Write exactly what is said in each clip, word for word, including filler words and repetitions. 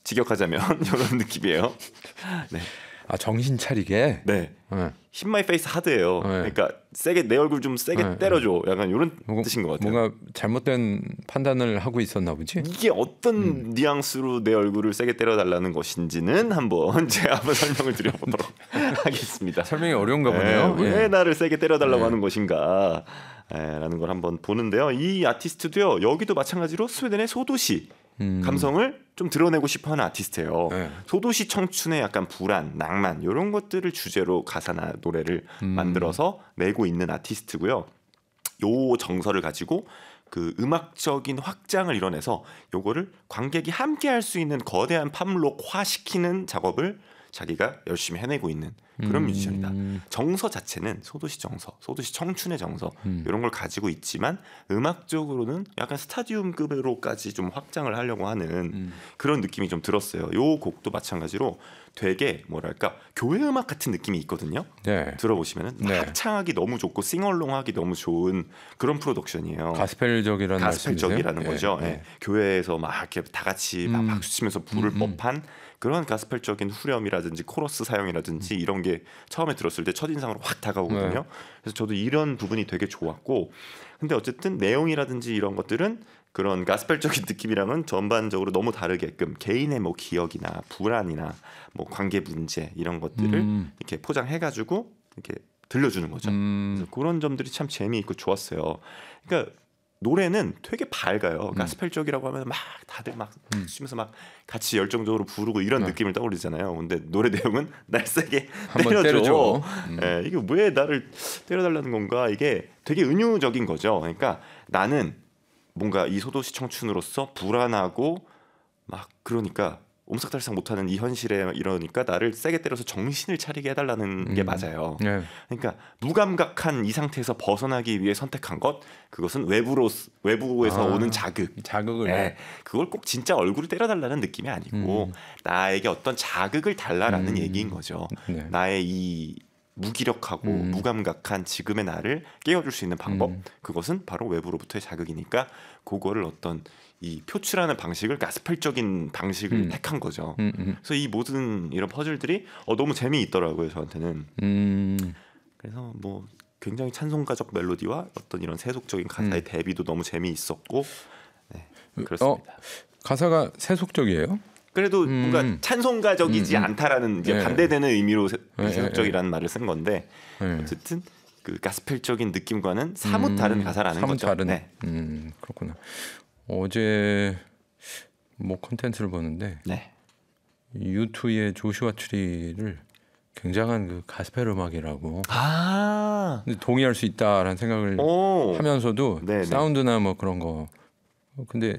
직역하자면 이런 느낌이에요. 네. 아 정신 차리게. 네. 네. Hit my face hard예요. 네. 그러니까 세게 내 얼굴 좀 세게 네. 때려줘. 약간 이런 뭔가, 뜻인 것 같아요. 뭔가 잘못된 판단을 하고 있었나 보지. 이게 어떤 음. 뉘앙스로 내 얼굴을 세게 때려달라는 것인지는 한번 제가 한번 설명을 드려보도록 하겠습니다. 설명이 어려운가 보네요. 네, 왜 예. 나를 세게 때려달라고 네. 하는 것인가 에, 라는 걸 한번 보는데요. 이 아티스트도요. 여기도 마찬가지로 스웨덴의 소도시 음. 감성을 좀 드러내고 싶어하는 아티스트예요. 네. 소도시 청춘의 약간 불안, 낭만 이런 것들을 주제로 가사나 노래를 음. 만들어서 내고 있는 아티스트고요. 요 정서를 가지고 그 음악적인 확장을 이뤄내서 요거를 관객이 함께 할 수 있는 거대한 팝록화시키는 작업을 자기가 열심히 해내고 있는 그런 음. 뮤지션이다. 정서 자체는 소도시 정서, 소도시 청춘의 정서 음. 이런 걸 가지고 있지만 음악적으로는 약간 스타디움급으로까지 좀 확장을 하려고 하는 음. 그런 느낌이 좀 들었어요. 요 곡도 마찬가지로 되게 뭐랄까 교회 음악 같은 느낌이 있거든요. 네. 들어보시면은 네. 합창하기 너무 좋고 싱얼롱하기 너무 좋은 그런 프로덕션이에요. 가스펠적이라는 가스펠적이라는 말씀이세요? 거죠. 예. 예. 교회에서 막 이렇게 다 같이 막 음. 박수 치면서 부를 음, 음. 법한 그런 가스펠적인 후렴이라든지 코러스 사용이라든지 이런 게 처음에 들었을 때 첫인상으로 확 다가오거든요. 네. 그래서 저도 이런 부분이 되게 좋았고, 근데 어쨌든 내용이라든지 이런 것들은 그런 가스펠적인 느낌이랑은 전반적으로 너무 다르게끔 개인의 뭐 기억이나 불안이나 뭐 관계 문제 이런 것들을 음. 이렇게 포장해가지고 이렇게 들려주는 거죠. 음. 그래서 그런 점들이 참 재미있고 좋았어요. 그러니까 노래는 되게 밝아요. 가스펠적이라고 하면 막 다들 막 음. 치면서 막 같이 열정적으로 부르고 이런 네. 느낌을 떠올리잖아요. 근데 노래 내용은 날 세게 한번 때려줘. 때려줘. 음. 예, 이게 왜 나를 때려달라는 건가? 이게 되게 은유적인 거죠. 그러니까 나는 뭔가 이 소도시 청춘으로서 불안하고 막 그러니까 옴삭달싹 못하는 이 현실에 이러니까 나를 세게 때려서 정신을 차리게 해달라는 게 음. 맞아요. 네. 그러니까 무감각한 이 상태에서 벗어나기 위해 선택한 것, 그것은 외부로 외부에서 아, 오는 자극. 자극을. 네, 그걸 꼭 진짜 얼굴을 때려달라는 느낌이 아니고 음. 나에게 어떤 자극을 달라라는 음. 얘기인 거죠. 네. 나의 이 무기력하고 음. 무감각한 지금의 나를 깨워줄 수 있는 방법, 음. 그것은 바로 외부로부터의 자극이니까 그거를 어떤 이 표출하는 방식을 가스펠적인 방식을 음. 택한 거죠. 음, 음. 그래서 이 모든 이런 퍼즐들이 어, 너무 재미있더라고요, 저한테는. 음. 그래서 뭐 굉장히 찬송가적 멜로디와 어떤 이런 세속적인 가사의 음. 대비도 너무 재미있었고, 네, 어, 그렇습니다. 가사가 세속적이에요? 그래도 음. 뭔가 찬송가적이지 음, 음. 않다라는 이제 네. 반대되는 의미로 세, 네, 세속적이라는 말을 쓴 건데, 네. 어쨌든 그 가스펠적인 느낌과는 사뭇 음, 다른 가사라는 사뭇 거죠. 다른. 네. 음, 그렇구나. 어제 뭐 콘텐츠를 보는데 네. 유투의 조슈아 트리를 굉장한 그 가스펠 음악이라고 아, 근데 동의할 수 있다라는 생각을 오, 하면서도 네네. 사운드나 뭐 그런 거 어, 근데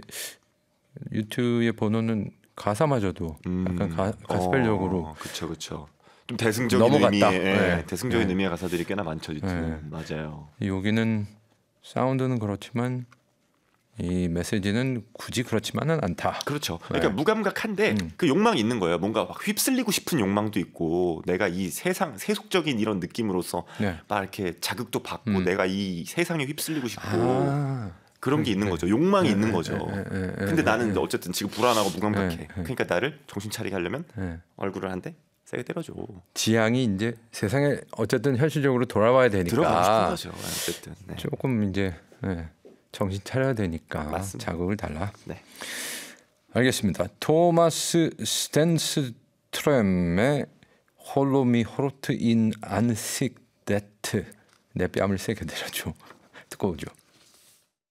유투의 번호는 가사마저도 약간 가, 가스펠적으로 어, 그쵸 그쵸. 좀 대승적인 넘어갔다. 의미의 예, 네. 대승적인 네. 의미의 가사들이 꽤나 많죠, 네. 유튜는. 맞아요. 여기는 사운드는 그렇지만 이 메시지는 굳이 그렇지만은 않다. 그렇죠. 그러니까 네. 무감각한데 음. 그 욕망이 있는 거예요. 뭔가 막 휩쓸리고 싶은 욕망도 있고, 내가 이 세상 세속적인 이런 느낌으로서 네. 막 이렇게 자극도 받고, 음. 내가 이 세상에 휩쓸리고 싶고 아, 그런 게 있는 네. 거죠. 욕망이 네, 있는 네, 거죠. 네, 네, 네, 근데 네, 나는 네. 어쨌든 지금 불안하고 무감각해. 네, 네. 그러니까 나를 정신 차리게 하려면 네. 얼굴을 한 대 세게 때려줘. 지향이 이제 세상에 어쨌든 현실적으로 돌아와야 되니까 들어가고 싶은 거죠. 어쨌든. 네. 조금 이제 네, 정신 차려야 되니까 맞습니다. 자극을 달라. 네. 알겠습니다. 토마스 스탠스트렘의 홀로 미 호르트 인 안식 데트 내 뺨을 세게 내려줘. 듣고 오죠.